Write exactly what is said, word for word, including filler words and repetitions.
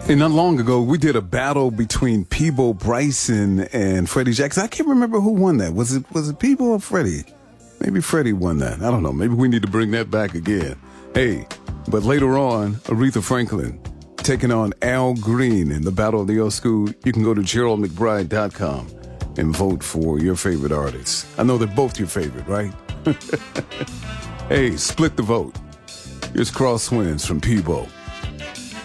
And not long ago, we did a battle between Peabo Bryson and Freddie Jackson. I can't remember who won that. Was it was it Peabo or Freddie? Maybe Freddie won that. I don't know. Maybe we need to bring that back again. Hey, but later on, Aretha Franklin taking on Al Green in the Battle of the Old School. You can go to Gerald McBride dot com and vote for your favorite artists. I know they're both your favorite, right? Hey, split the vote. Here's Crosswinds from Peabo.